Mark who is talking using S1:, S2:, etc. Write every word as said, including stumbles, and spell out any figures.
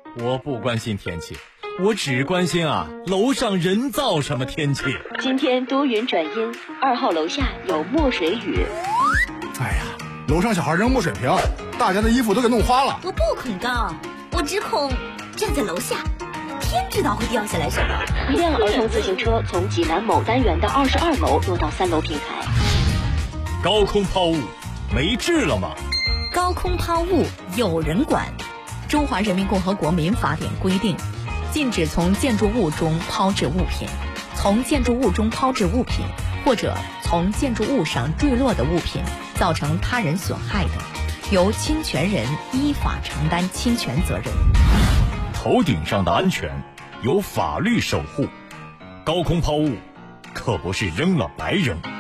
S1: 我不关心天气，我只关心啊，楼上人造什么天气。
S2: 今天多云转阴，二号楼下有墨水雨。
S3: 哎呀，楼上小孩扔墨水瓶，大家的衣服都给弄花了。
S4: 我不恐高，我只恐站在楼下，天知道会掉下来什么。
S2: 一辆儿童自行车从济南某单元的二十二楼落到三楼平台。
S1: 高空抛物没治了吗？
S4: 高空抛物有人管。中华人民共和国民法典规定，禁止从建筑物中抛掷物品，从建筑物中抛掷物品，或者从建筑物上坠落的物品造成他人损害的，由侵权人依法承担侵权责任。
S1: 头顶上的安全由法律守护，高空抛物可不是扔了白扔。